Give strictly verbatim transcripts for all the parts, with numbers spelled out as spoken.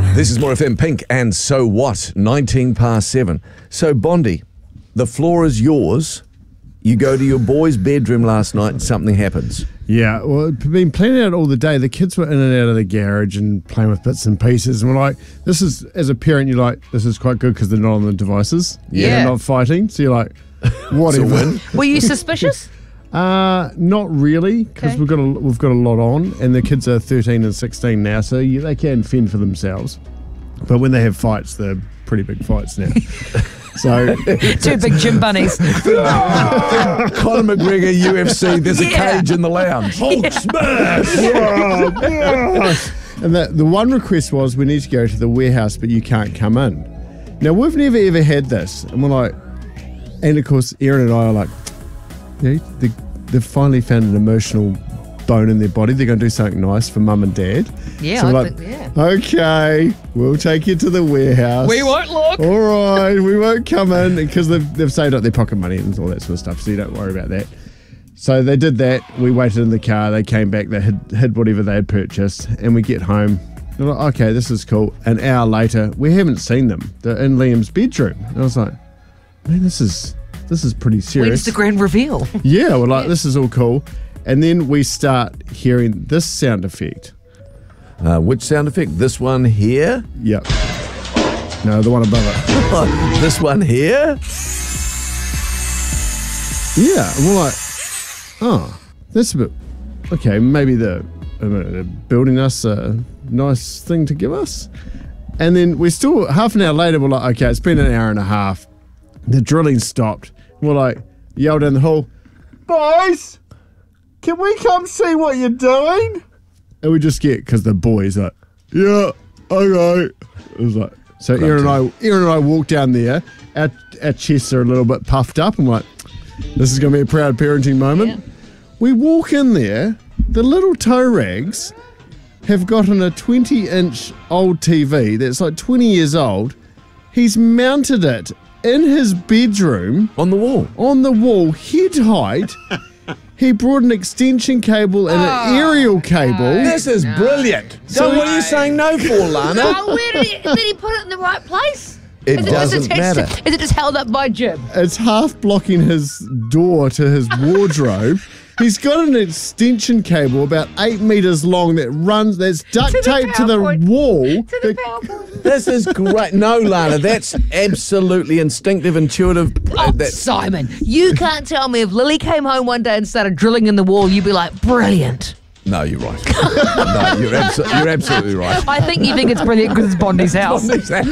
This is More F M, Pink and So What, nineteen past seven. So, Bondi, the floor is yours. You go to your boy's bedroom last night and something happens. Yeah, well, I've been planning out all the day. The kids were in and out of the garage and playing with bits and pieces. And we're like, this is, as a parent, you're like, this is quite good because they're not on the devices. Yeah. They're not fighting. So you're like, whatever. Were you suspicious? Uh, not really, because Okay. we've got a we've got a lot on, and the kids are thirteen and sixteen now, so you, they can fend for themselves. But when they have fights, they're pretty big fights now. So Two big gym bunnies. Conor McGregor, U F C, there's a Yeah. cage in the lounge. Hulk smash! and the the one request was we need to go to the warehouse, but you can't come in. Now we've never ever had this, and we're like, and of course Erin and I are like, yeah, they, they've finally found an emotional bone in their body. They're going to do something nice for mum and dad. Yeah, so I we're like, think, yeah. okay, we'll take you to the warehouse. We won't look. All right, we won't come in because they've, they've saved up their pocket money and all that sort of stuff, so you don't worry about that. So they did that. We waited in the car. They came back. They hid, hid whatever they had purchased, and we get home. They're like, okay, this is cool. An hour later, we haven't seen them. They're in Liam's bedroom. And I was like, man, this is this is pretty serious. When's the grand reveal? Yeah, we're like, this is all cool. And then we start hearing this sound effect. Uh, which sound effect? This one here? Yep. No, the one above it. This one here? Yeah, and we're like, oh, that's a bit, okay, maybe they're, they're building us a nice thing to give us. And then we still, half an hour later, we're like, okay, it's been an hour and a half. The drilling stopped. We're like, yell down the hall, boys, can we come see what you're doing? And we just get, because the boys like, yeah, okay. It was like, so Erin and I, Erin and I walk down there. Our, our chests are a little bit puffed up. I'm like, this is going to be a proud parenting moment. Yeah. We walk in there. The little toe rags have gotten a twenty-inch old T V that's like twenty years old. He's mounted it in his bedroom On the wall. on the wall, head height. He brought an extension cable and an aerial cable. This is brilliant. So, what are you saying no for, Lana? Oh, where did he, did he put it in the right place? It Is doesn't just attached matter. to- is it just held up by Jim? It's half blocking his door to his wardrobe. He's got an extension cable about eight meters long that runs, that's duct To the taped to the PowerPoint. wall. To the that- PowerPoint. This is great. No, Lana, that's absolutely instinctive, intuitive. uh, Oh, that, Simon, you can't tell me if Lily came home one day and started drilling in the wall, you'd be like, brilliant. no, you're right. No, you're, abso- you're absolutely right. I think you think it's brilliant because it's Bondi's house.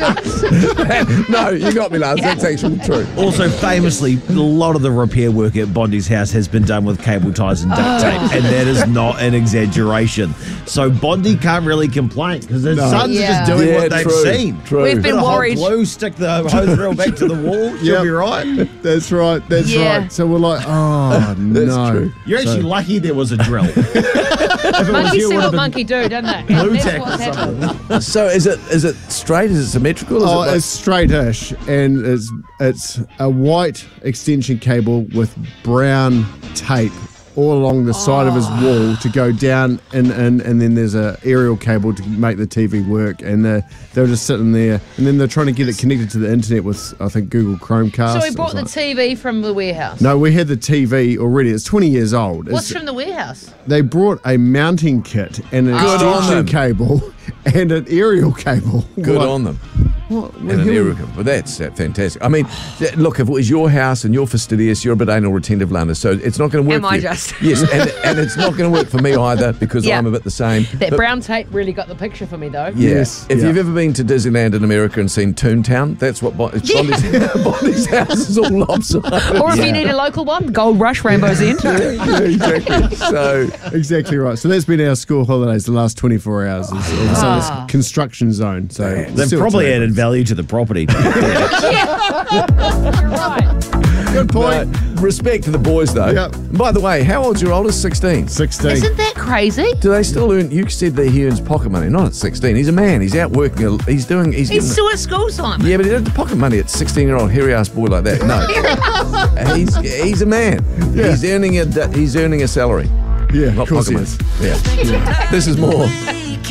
No, you got me, Lance. That's actually true. Also, famously, a lot of the repair work at Bondi's house has been done with cable ties and duct tape, and that is not an exaggeration. So Bondi can't really complain because his sons Yeah. are just doing Yeah, what they've true, seen. true. We've been Put a hot worried. glue, stick the hose reel back to the wall. You'll Yep. be right. That's right, that's Yeah. right. So we're like, oh, no. true. You're actually So- lucky there was a drill. If it was Monkey you, it see would what have been monkey do, doesn't it? blue That's tack what's or happened. something. So is it is it straight? Is it symmetrical? Is Oh, it like- it's straight-ish, and it's it's a white extension cable with brown tape all along the side of his wall to go down and in, and then there's a aerial cable to make the T V work, and they're, they're just sitting there, and then they're trying to get it connected to the internet with, I think, Google Chromecast. So we It brought was the like- T V from the warehouse. No, we had the T V already. It's twenty years old. What's It's- from the warehouse? They brought a mounting kit and an Good on extension them. cable and an aerial cable. Good What- on them. What? And an aerial cable. Well, that's uh, fantastic. I mean, th- look, if it was your house and you're fastidious, you're a bit anal retentive, Lana, so it's not going to work Am for I you. just? Yes, and, and it's not going to work for me either because Yeah. I'm a bit the same. That But- brown tape really got the picture for me, though. Yeah. Yes, If yeah. you've ever been to Disneyland in America and seen Toontown, that's what Bon- Yeah. Bondi's, Bondi's house is all lopsided. Or if Yeah. you need a local one, Gold Rush, Rainbow's End. Yeah, exactly. So, Exactly right. So that's been our school holidays the last twenty-four hours. Is all of a sudden Ah. it's construction zone. So They've still probably two added hours. value to the property. You're right. Good point. no, respect to the boys, though. Yep. By the way, how old's your oldest? sixteen. Sixteen. Isn't that crazy? Do they still earn? You said that he earns pocket money. Not at sixteen. He's a man. He's out working. a- He's doing. He's, He's getting- still at school, Simon. Yeah, but he doesn't pocket money at sixteen-year-old hairy-ass boy like that. No, he's he's a man. He's earning a he's earning a salary. Yeah, Not of course pocket he money. is. Yeah. This is more